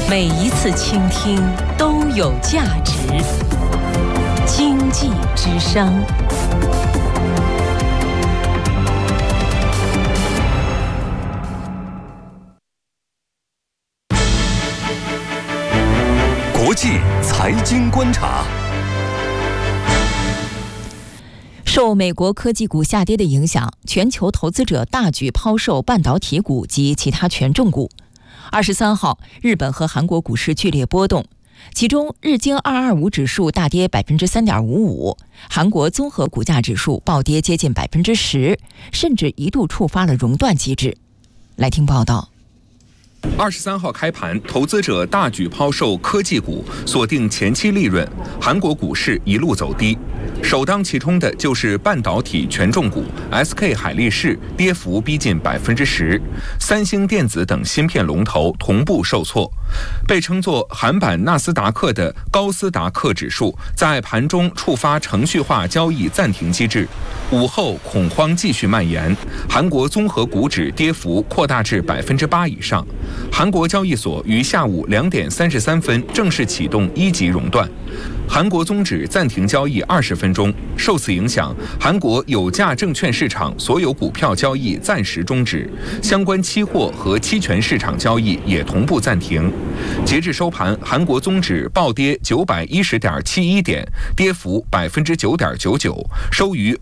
每一次倾听都有价值。经济之声。 国际财经观察。 受美国科技股下跌的影响，全球投资者大举抛售半导体股及其他权重股。23号，日本和韩国股市剧烈波动，其中日经225指数大跌 3.55%， 韩国综合股价指数暴跌接近 10%， 甚至一度触发了熔断机制。来听报道。 23号开盘，投资者大举抛售科技股，锁定前期利润。韩国股市一路走低，首当其冲的就是半导体权重股 SK 海力士，跌幅逼近 10%， 三星电子等芯片龙头同步受挫。被称作韩版纳斯达克的高斯达克指数在盘中触发程序化交易暂停机制，午后恐慌继续蔓延，韩国综合股指跌幅扩大至 8% 以上。韩国交易所于下午2点33分正式启动一级熔断，韩国综指暂停交易20分钟。受此影响，韩国有价证券市场所有股票交易暂时终止，相关期货和期权市场交易也同步暂停。截至收盘，韩国综指暴跌910.71点，跌幅 9.99%， 收于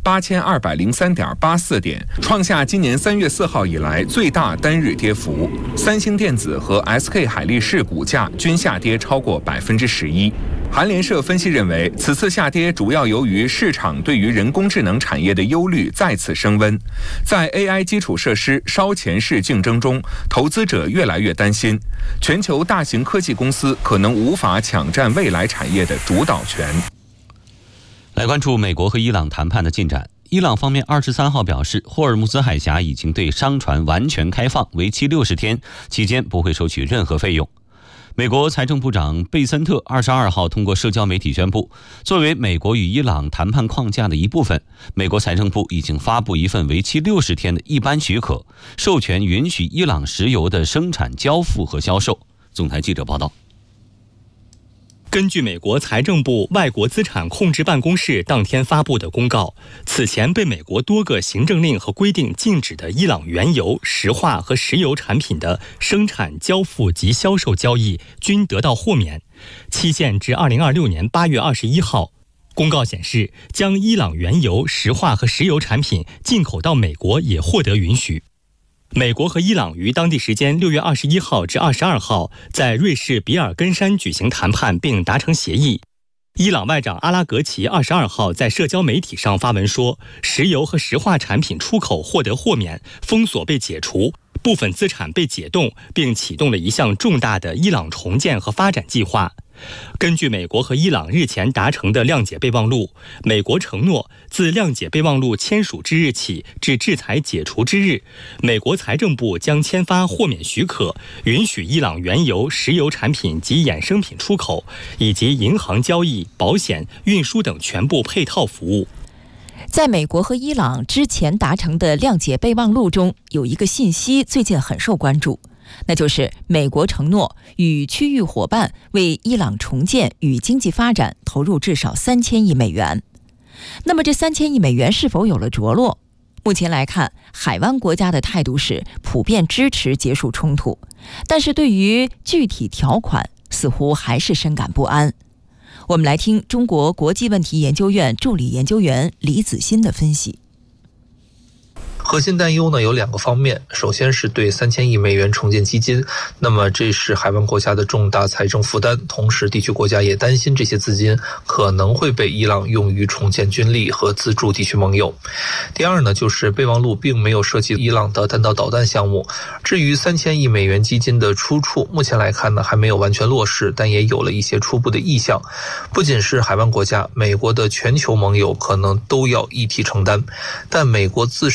8203.84点，创下今年3月4号以来最大单日跌幅。三星电子和 SK 海力士股价均下跌超过 11%。韩联社分析认为，此次下跌主要由于市场对于人工智能产业的忧虑再次升温，在 AI 基础设施烧钱式竞争中，投资者越来越担心，全球大型科技公司可能无法抢占未来产业的主导权。 来关注美国和伊朗谈判的进展。伊朗方面23号表示，霍尔木兹海峡已经对商船完全开放，为期60天，期间不会收取任何费用。美国财政部长贝森特22号通过社交媒体宣布，作为美国与伊朗谈判框架的一部分，美国财政部已经发布一份为期60天的一般许可，授权允许伊朗石油的生产、交付和销售。总台记者报道。 根据美国财政部外国资产控制办公室当天发布的公告，此前被美国多个行政令和规定禁止的伊朗原油、石化和石油产品的生产、交付及销售交易均得到豁免，期限至2026年8月21号。公告显示，将伊朗原油、石化和石油产品进口到美国也获得允许。美国和伊朗于当地时间6月21号至22号在瑞士比尔根山举行谈判并达成协议。伊朗外长阿拉格齐22号在社交媒体上发文说，石油和石化产品出口获得豁免，封锁被解除，部分资产被解冻，并启动了一项重大的伊朗重建和发展计划。根据美国和伊朗日前达成的谅解备忘录，美国承诺自谅解备忘录签署之日起至制裁解除之日，美国财政部将签发豁免许可，允许伊朗原油、石油产品及衍生品出口，以及银行交易、保险、运输等全部配套服务。 在美国和伊朗之前达成的谅解备忘录中，有一个信息最近很受关注，那就是美国承诺与区域伙伴为伊朗重建与经济发展投入至少3000亿美元。那么这3000亿美元是否有了着落？目前来看，海湾国家的态度是普遍支持结束冲突，但是对于具体条款似乎还是深感不安。我们来听中国国际问题研究院助理研究员李子欣的分析。 核心担忧呢有2个方面，首先是对3000亿美元重建基金，那么这是海湾国家的重大财政负担，同时地区国家也担心这些资金可能会被伊朗用于重建军力和资助地区盟友。第二呢，就是备忘录并没有涉及伊朗的弹道导弹项目。至于3000亿美元基金的出处，目前来看呢还没有完全落实，但也有了一些初步的意向。不仅是海湾国家，美国的全球盟友可能都要一体承担，但美国自身却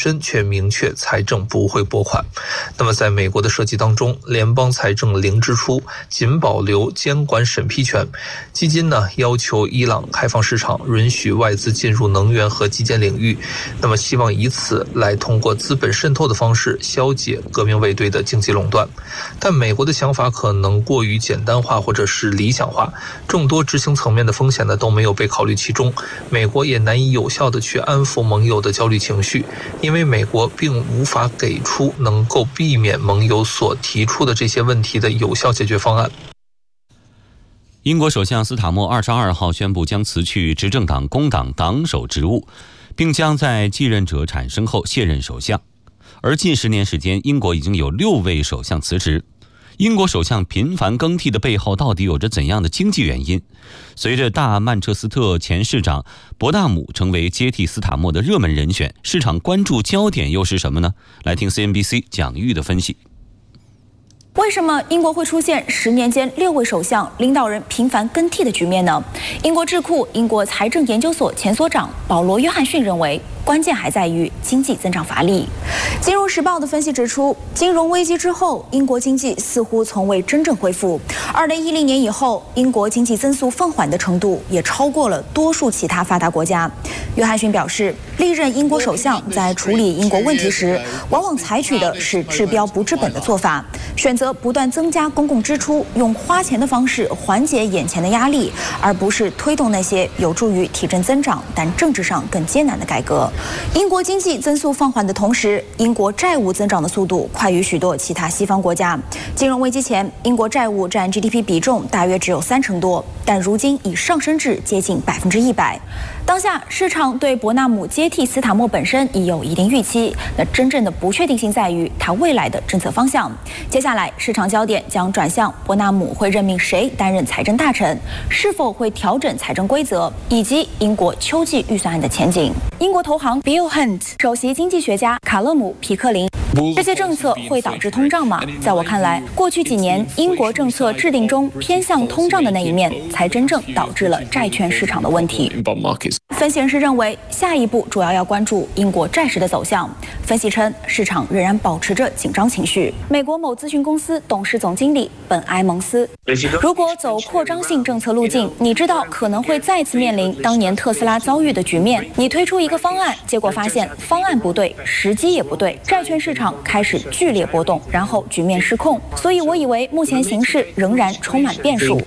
明确财政不会拨款。那么在美国的设计当中，联邦财政零支出，仅保留监管审批权。基金呢要求伊朗开放市场，允许外资进入能源和基建领域，那么希望以此来通过资本渗透的方式消解革命卫队的经济垄断。但美国的想法可能过于简单化或者是理想化，众多执行层面的风险呢都没有被考虑其中。美国也难以有效地去安抚盟友的焦虑情绪，因为美国并无法给出能够避免盟友所提出的这些问题的有效解决方案。 英国首相斯塔默22号宣布将辞去执政党工党党首职务，并将在继任者产生后卸任首相。而近10年时间，英国已经有6位首相辞职。英国首相频繁更替的背后到底有着怎样的经济原因？随着大曼彻斯特前市长伯纳姆成为接替斯塔默的热门人选，市场关注焦点又是什么呢？来听 CNBC 蒋玉的分析。 为什么英国会出现10年间6位首相领导人频繁更替的局面呢？英国智库英国财政研究所前所长保罗·约翰逊认为，关键还在于经济增长乏力。金融时报的分析指出，金融危机之后，英国经济似乎从未真正恢复。2010年以后，英国经济增速放缓的程度也超过了多数其他发达国家。约翰逊表示，历任英国首相在处理英国问题时，往往采取的是治标不治本的做法，选择不断增加公共支出，用花钱的方式缓解眼前的压力，而不是推动那些有助于提振增长但政治上更艰难的改革。英国经济增速放缓的同时，英国债务增长的速度快于许多其他西方国家。金融危机前，英国债务占 GDP 比重大约只有30%多，但如今已上升至接近100%。当下市场对伯纳姆接替斯塔默本身已有一定预期，那真正的不确定性在于他未来的政策方向。接下来市场焦点将转向伯纳姆会任命谁担任财政大臣，是否会调整财政规则，以及英国秋季预算案的前景。英国投行 Bill Hunt 首席经济学家卡勒姆·皮克林，这些政策会导致通胀吗？在我看来，过去几年英国政策制定中偏向通胀的那一面，才真正导致了债券市场的问题。分析人士认为，下一步主要关注英国债市的走向。分析称，市场仍然保持着紧张情绪。美国某咨询公司董事总经理本·埃蒙斯，如果走扩张性政策路径，你知道可能会再次面临当年特斯拉遭遇的局面。你推出一个方案，结果发现方案不对，时机也不对，债券市场开始剧烈波动，然后局面失控。所以我以为目前形势仍然充满变数。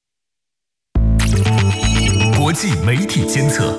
国际媒体监测。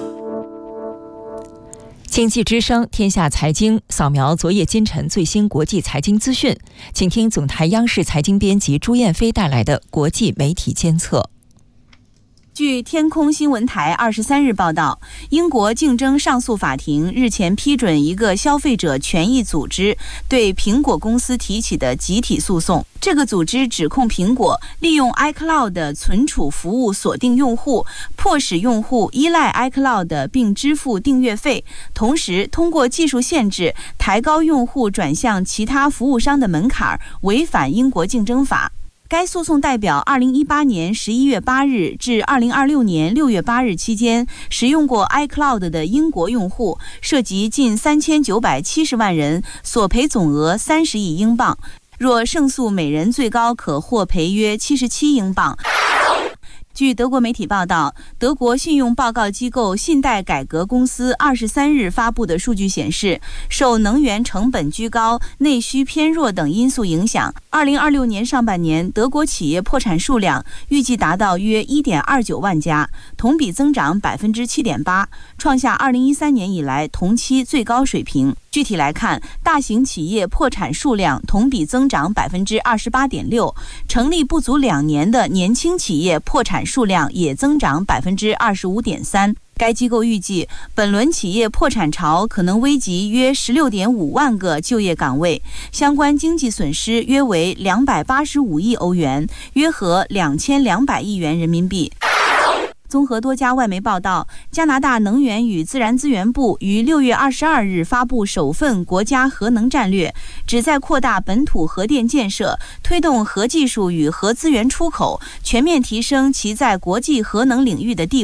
经济之声天下财经扫描昨夜今晨最新国际财经资讯，请听总台央视财经编辑朱燕飞带来的国际媒体监测。 据天空新闻台23日报道，英国竞争上诉法庭日前批准一个消费者权益组织对苹果公司提起的集体诉讼。这个组织指控苹果利用 iCloud 的存储服务锁定用户，迫使用户依赖 iCloud 并支付订阅费，同时通过技术限制抬高用户转向其他服务商的门槛，违反英国竞争法。该诉讼代表2018年11月8日至2026年6月8日期间使用过 iCloud 的英国用户，涉及近3970万人，索赔总额30亿英镑。若胜诉，每人最高可获赔约77英镑。据德国媒体报道，德国信用报告机构信贷改革公司23日发布的数据显示，受能源成本居高、内需偏弱等因素影响，2026年上半年德国企业破产数量预计达到约 1.29 万家，同比增长 7.8%， 创下2013年以来同期最高水平。具体来看，大型企业破产数量同比增长 28.6%， 成立不足2年的年轻企业破产数量也增长 25.3%。该机构预计，本轮企业破产潮可能危及约 16.5 万个就业岗位，相关经济损失约为285亿欧元，约合2200亿元人民币。综合多家外媒报道，加拿大能源与自然资源部于6月22日发布首份国家核能战略，旨在扩大本土核电建设，推动核技术与核资源出口，全面提升其在国际核能领域的地位。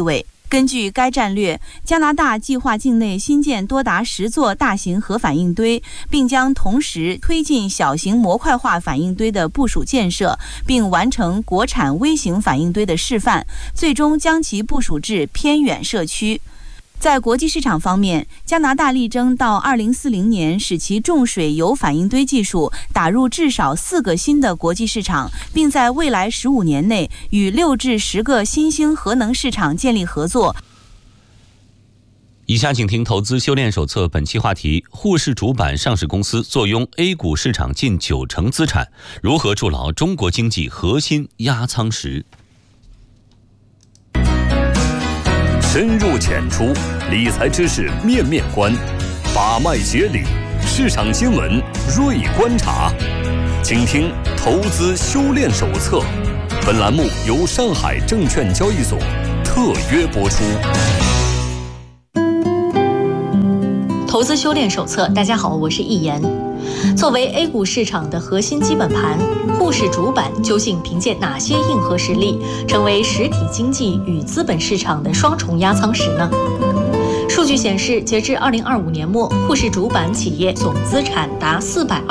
根据该战略，加拿大计划境内新建多达10座大型核反应堆，并将同时推进小型模块化反应堆的部署建设，并完成国产微型反应堆的示范，最终将其部署至偏远社区。在国际市场方面，加拿大力争到2040年使其重水铀反应堆技术打入至少4个新的国际市场，并在未来15年内与6至10个新兴核能市场建立合作。 以下请听投资修炼手册，本期话题：沪市主板上市公司坐拥 A 股市场近90%资产，如何筑牢中国经济核心压舱石？ 深入浅出，理财知识面面观，把脉解理，市场新闻锐观察。请听《投资修炼手册》，本栏目由上海证券交易所特约播出。 投资修炼手册，大家好，我是易言。作为 A 股市场的核心基本盘，沪市主板究竟凭借哪些硬核实力，成为实体经济与资本市场的双重压舱石呢？数据显示，截至2025年末，沪市主板企业总资产达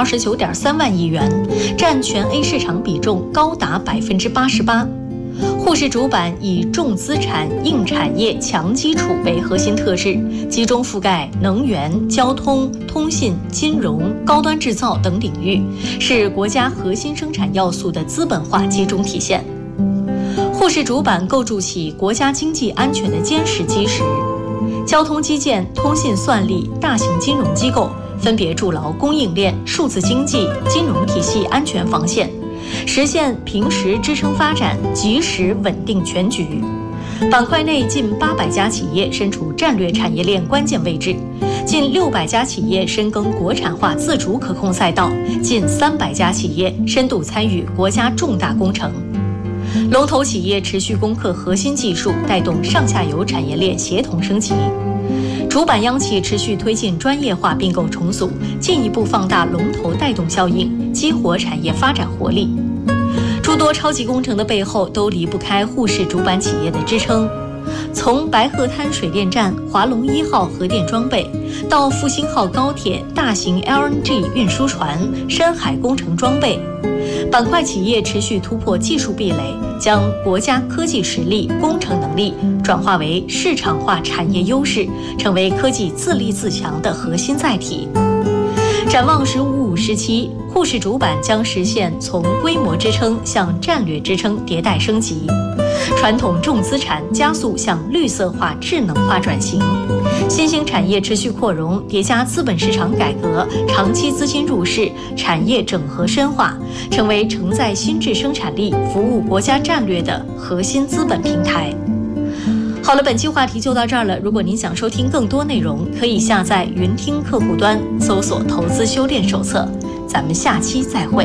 429.3万亿元，占全 A 市场比重高达88%。沪市主板以重资产、硬产业、强基础为核心特质，集中覆盖能源、交通、通信、金融、高端制造等领域，是国家核心生产要素的资本化集中体现。沪市主板构筑起国家经济安全的坚实基石，交通基建、通信算力、大型金融机构分别筑牢供应链、数字经济、金融体系安全防线，实现平时支撑发展，及时稳定全局。板块内近800家企业身处战略产业链关键位置，近600家企业深耕国产化自主可控赛道，近300家企业深度参与国家重大工程。龙头企业持续攻克核心技术，带动上下游产业链协同升级。主板央企持续推进专业化并购重组，进一步放大龙头带动效应，激活产业发展活力。诸多超级工程的背后都离不开沪市主板企业的支撑。从白鹤滩水电站、华龙1号核电装备，到复兴号高铁、大型 LNG 运输船、深海工程装备，板块企业持续突破技术壁垒，将国家科技实力、工程能力转化为市场化产业优势，成为科技自立自强的核心载体。展望“15+5”时期，沪市主板将实现从规模支撑向战略支撑迭代升级，传统重资产加速向绿色化、智能化转型，新兴产业持续扩容，叠加资本市场改革，长期资金入市，产业整合深化，成为承载新质生产力、服务国家战略的核心资本平台。好了，本期话题就到这儿了。如果您想收听更多内容，可以下载云听客户端，搜索“投资修炼手册”。咱们下期再会。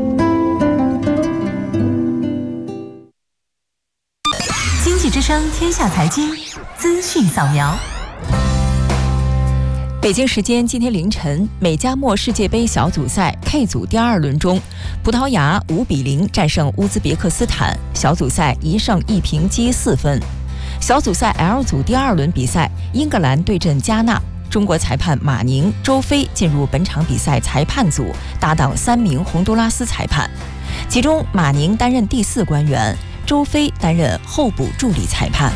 经济之声天下财经资讯扫描。 北京时间今天凌晨，美加墨世界杯小组赛 K 组第2轮中，葡萄牙5-0战胜乌兹别克斯坦，小组赛1胜1平积4分。小组赛 L 组第2轮比赛，英格兰对阵加纳，中国裁判马宁、周飞进入本场比赛裁判组，搭档3名洪都拉斯裁判，其中马宁担任第4官员，周飞担任候补助理裁判。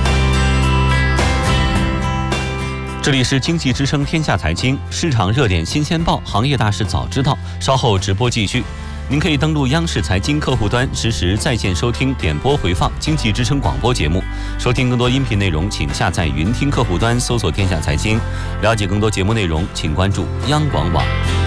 这里是经济之声天下财经，市场热点新鲜报，行业大事早知道。稍后直播继续，您可以登录央视财经客户端，实时在线收听、点播回放经济之声广播节目。收听更多音频内容，请下载云听客户端，搜索天下财经。了解更多节目内容，请关注央广网。